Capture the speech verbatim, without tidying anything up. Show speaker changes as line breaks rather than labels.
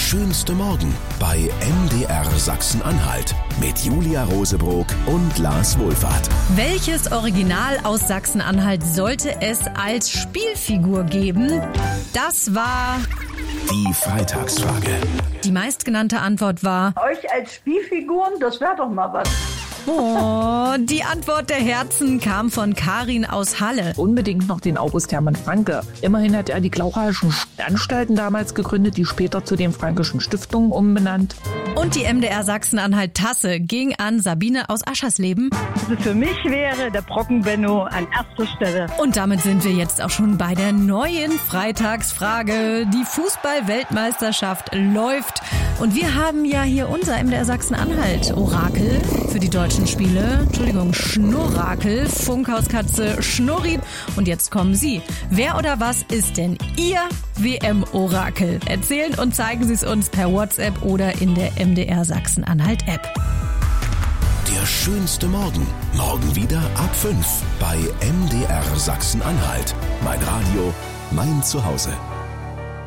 schönste Morgen bei M D R Sachsen-Anhalt mit Julia Rosebrock und Lars Wohlfahrt.
Welches Original aus Sachsen-Anhalt sollte es als Spielfigur geben? Das war
die Freitagsfrage.
Die meistgenannte Antwort war
Euch als Spielfiguren, das wäre doch mal was.
Oh, die Antwort der Herzen kam von Karin aus Halle.
Unbedingt noch den August Hermann Franke. Immerhin hat er die Glauchauischen Anstalten damals gegründet, die später zu den Frankischen Stiftungen umbenannt.
Und die M D R Sachsen-Anhalt-Tasse ging an Sabine aus Aschersleben.
Also für mich wäre der Brocken-Benno an erster Stelle.
Und damit sind wir jetzt auch schon bei der neuen Freitagsfrage. Die Fußball-Weltmeisterschaft läuft. Und wir haben ja hier unser M D R Sachsen-Anhalt-Orakel für die deutschen Spiele. Entschuldigung, Schnurrakel, Funkhauskatze Schnurri. Und jetzt kommen Sie. Wer oder was ist denn Ihr W M-Orakel? Erzählen und zeigen Sie es uns per WhatsApp oder in der M D R Sachsen-Anhalt-App.
Der schönste Morgen. Morgen wieder ab fünf bei M D R Sachsen-Anhalt. Mein Radio, mein Zuhause.